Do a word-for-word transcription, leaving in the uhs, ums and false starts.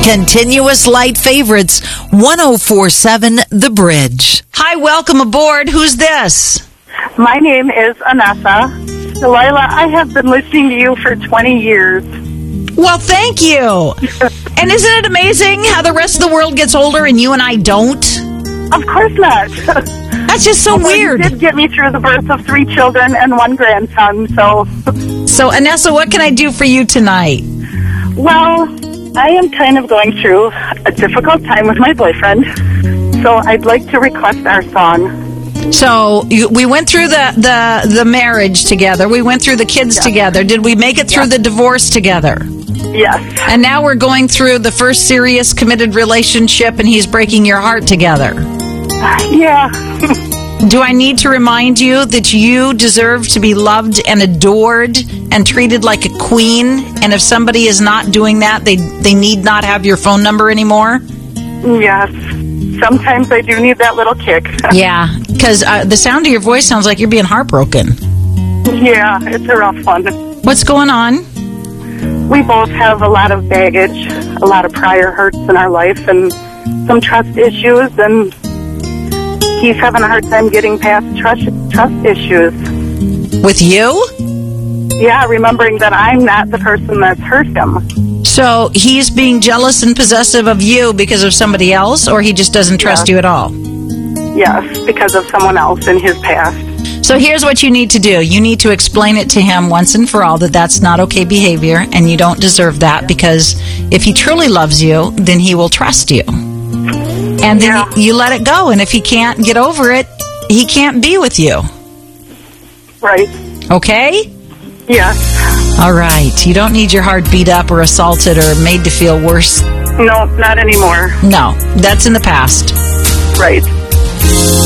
Continuous Light Favorites, one oh four point seven The Bridge. Hi, welcome aboard. Who's this? My name is Anessa. Delilah, I have been listening to you for twenty years. Well, thank you. And isn't it amazing how the rest of the world gets older and you and I don't? Of course not. That's just so well, weird. You did get me through the birth of three children and one grandson, so... So, Anessa, what can I do for you tonight? Well, I am kind of going through a difficult time with my boyfriend, so I'd like to request our song. So you, we went through the, the, the marriage together. We went through the kids yes. together. Did we make it through yes. the divorce together? Yes. And now we're going through the first serious committed relationship, and he's breaking your heart together. Yeah. Do I need to remind you that you deserve to be loved and adored and treated like a queen? And if somebody is not doing that, they, they need not have your phone number anymore? Yes. Sometimes I do need that little kick. Yeah, because uh, the sound of your voice sounds like you're being heartbroken. Yeah, it's a rough one. What's going on? We both have a lot of baggage, a lot of prior hurts in our life, and some trust issues, and he's having a hard time getting past trust, trust issues. With you? Yeah, remembering that I'm not the person that's hurt him. So he's being jealous and possessive of you because of somebody else, or he just doesn't trust yes. you at all? Yes, because of someone else in his past. So here's what you need to do. You need to explain it to him once and for all that that's not okay behavior and you don't deserve that, because if he truly loves you, then he will trust you. And then yeah. you let it go. And if he can't get over it, he can't be with you. Right. Okay? Yes. All right. You don't need your heart beat up or assaulted or made to feel worse. No, not anymore. No, that's in the past. Right.